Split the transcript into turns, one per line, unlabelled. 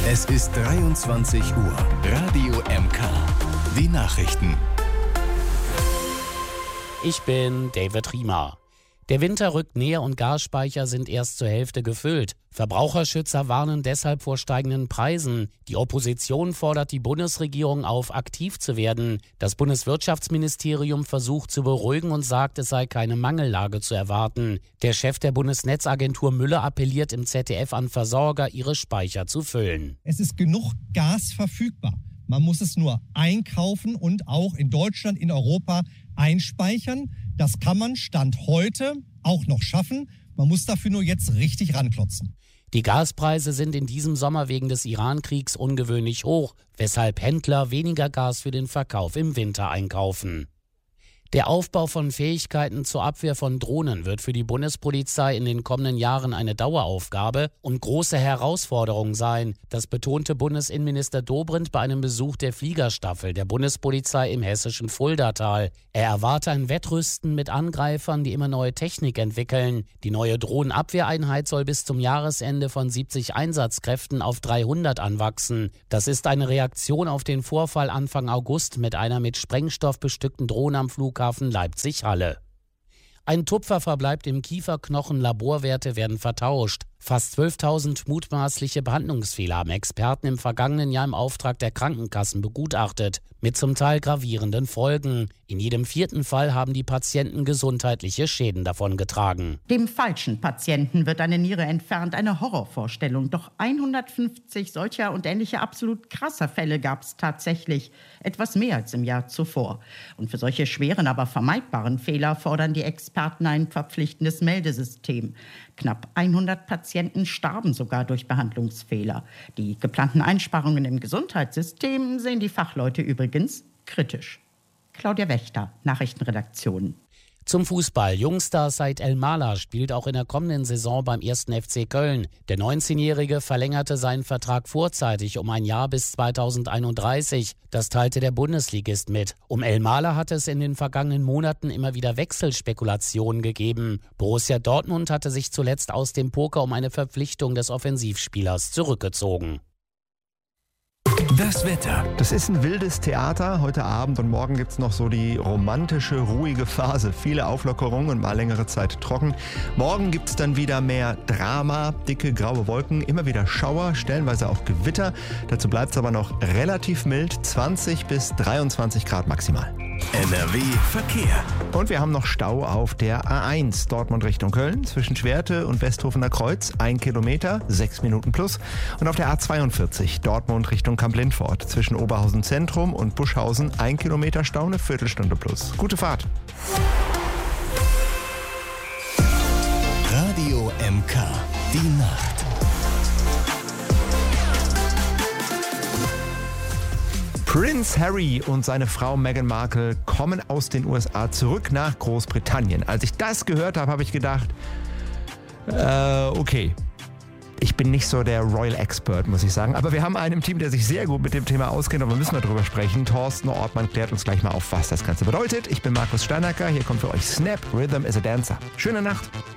Es ist 23 Uhr. Radio MK. Die Nachrichten.
Ich bin David Riemer. Der Winter rückt näher und Gasspeicher sind erst zur Hälfte gefüllt. Verbraucherschützer warnen deshalb vor steigenden Preisen. Die Opposition fordert die Bundesregierung auf, aktiv zu werden. Das Bundeswirtschaftsministerium versucht zu beruhigen und sagt, es sei keine Mangellage zu erwarten. Der Chef der Bundesnetzagentur Müller appelliert im ZDF an Versorger, ihre Speicher zu füllen.
Es ist genug Gas verfügbar. Man muss es nur einkaufen und auch in Deutschland, in Europa einspeichern. Das kann man Stand heute auch noch schaffen. Man muss dafür nur jetzt richtig ranklotzen.
Die Gaspreise sind in diesem Sommer wegen des Iran-Kriegs ungewöhnlich hoch, weshalb Händler weniger Gas für den Verkauf im Winter einkaufen. Der Aufbau von Fähigkeiten zur Abwehr von Drohnen wird für die Bundespolizei in den kommenden Jahren eine Daueraufgabe und große Herausforderung sein. Das betonte Bundesinnenminister Dobrindt bei einem Besuch der Fliegerstaffel der Bundespolizei im hessischen Fuldatal. Er erwarte ein Wettrüsten mit Angreifern, die immer neue Technik entwickeln. Die neue Drohnenabwehreinheit soll bis zum Jahresende von 70 Einsatzkräften auf 300 anwachsen. Das ist eine Reaktion auf den Vorfall Anfang August mit einer mit Sprengstoff bestückten Drohne am Flughafen Leipzig-Halle. Ein Tupfer verbleibt im Kieferknochen, Laborwerte werden vertauscht. Fast 12.000 mutmaßliche Behandlungsfehler haben Experten im vergangenen Jahr im Auftrag der Krankenkassen begutachtet, mit zum Teil gravierenden Folgen. In jedem 4. Fall haben die Patienten gesundheitliche Schäden davongetragen.
Dem falschen Patienten wird eine Niere entfernt, eine Horrorvorstellung. Doch 150 solcher und ähnlicher absolut krasser Fälle gab es tatsächlich, etwas mehr als im Jahr zuvor. Und für solche schweren, aber vermeidbaren Fehler fordern die Experten ein verpflichtendes Meldesystem. Knapp 100 Patienten starben sogar durch Behandlungsfehler. Die geplanten Einsparungen im Gesundheitssystem sehen die Fachleute übrigens kritisch. Claudia Wächter, Nachrichtenredaktion.
Zum Fußball. Jungstar Said El-Mala spielt auch in der kommenden Saison beim 1. FC Köln. Der 19-Jährige verlängerte seinen Vertrag vorzeitig um ein Jahr bis 2031. Das teilte der Bundesligist mit. Um El-Mala hat es in den vergangenen Monaten immer wieder Wechselspekulationen gegeben. Borussia Dortmund hatte sich zuletzt aus dem Poker um eine Verpflichtung des Offensivspielers zurückgezogen.
Das Wetter.
Das ist ein wildes Theater. Heute Abend und morgen gibt es noch so die romantische, ruhige Phase. Viele Auflockerungen und mal längere Zeit trocken. Morgen gibt es dann wieder mehr Drama, dicke graue Wolken, immer wieder Schauer, stellenweise auch Gewitter. Dazu bleibt es aber noch relativ mild, 20 bis 23 Grad maximal.
NRW Verkehr.
Und wir haben noch Stau auf der A1 Dortmund Richtung Köln zwischen Schwerte und Westhofener Kreuz, 1 Kilometer, 6 Minuten plus. Und auf der A42 Dortmund Richtung Kamp-Lindfort zwischen Oberhausen Zentrum und Buschhausen, 1 Kilometer Stau, eine Viertelstunde plus. Gute Fahrt.
Radio MK. Die Nacht.
Prince Harry und seine Frau Meghan Markle kommen aus den USA zurück nach Großbritannien. Als ich das gehört habe, habe ich gedacht, okay. Ich bin nicht so der Royal Expert, muss ich sagen. Aber wir haben einen im Team, der sich sehr gut mit dem Thema auskennt und wir müssen darüber sprechen. Thorsten Ortmann klärt uns gleich mal auf, was das Ganze bedeutet. Ich bin Markus Steinacker, hier kommt für euch Snap, Rhythm is a Dancer. Schöne Nacht.